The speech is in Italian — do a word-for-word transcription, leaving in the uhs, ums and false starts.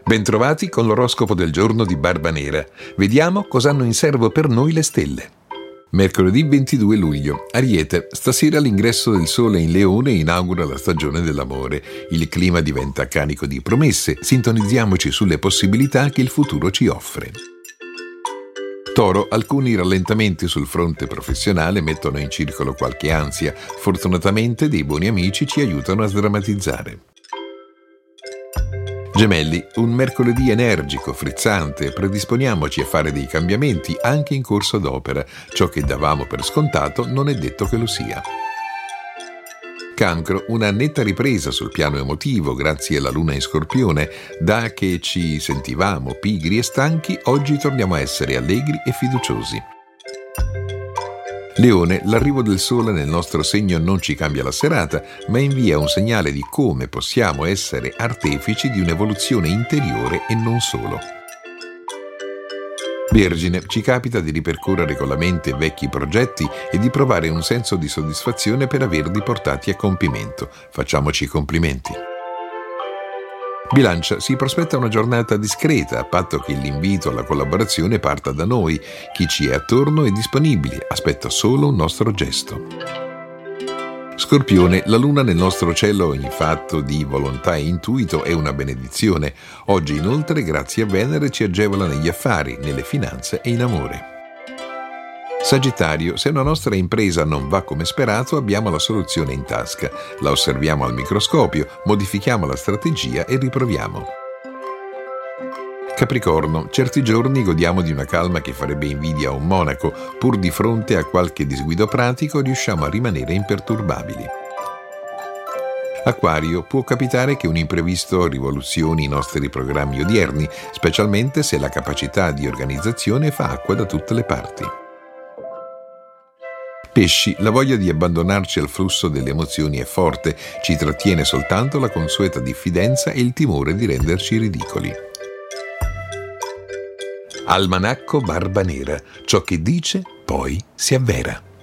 Bentrovati con l'oroscopo del giorno di Barbanera. Vediamo cosa hanno in serbo per noi le stelle. Mercoledì ventidue luglio. Ariete. Stasera l'ingresso del sole in Leone inaugura la stagione dell'amore. Il clima diventa carico di promesse. Sintonizziamoci sulle possibilità che il futuro ci offre. Toro. Alcuni rallentamenti sul fronte professionale mettono in circolo qualche ansia. Fortunatamente dei buoni amici ci aiutano a sdrammatizzare. Gemelli, un mercoledì energico, frizzante, predisponiamoci a fare dei cambiamenti anche in corso d'opera. Ciò che davamo per scontato non è detto che lo sia. Cancro, una netta ripresa sul piano emotivo grazie alla luna in Scorpione. Da che ci sentivamo pigri e stanchi, oggi torniamo a essere allegri e fiduciosi. Leone, l'arrivo del sole nel nostro segno non ci cambia la serata, ma invia un segnale di come possiamo essere artefici di un'evoluzione interiore e non solo. Vergine, ci capita di ripercorrere con la mente vecchi progetti e di provare un senso di soddisfazione per averli portati a compimento. Facciamoci i complimenti. Bilancia, si prospetta una giornata discreta, a patto che l'invito alla collaborazione parta da noi. Chi ci è attorno è disponibile, aspetta solo un nostro gesto. Scorpione, la luna nel nostro cielo in fatto di volontà e intuito è una benedizione. Oggi inoltre, grazie a Venere, ci agevola negli affari, nelle finanze e in amore. Sagittario, se una nostra impresa non va come sperato, abbiamo la soluzione in tasca. La osserviamo al microscopio, modifichiamo la strategia e riproviamo. Capricorno, certi giorni godiamo di una calma che farebbe invidia a un monaco. Pur di fronte a qualche disguido pratico, riusciamo a rimanere imperturbabili. Acquario, può capitare che un imprevisto rivoluzioni i nostri programmi odierni, specialmente se la capacità di organizzazione fa acqua da tutte le parti. Pesci, la voglia di abbandonarci al flusso delle emozioni è forte, ci trattiene soltanto la consueta diffidenza e il timore di renderci ridicoli. Almanacco Barbanera, ciò che dice poi si avvera.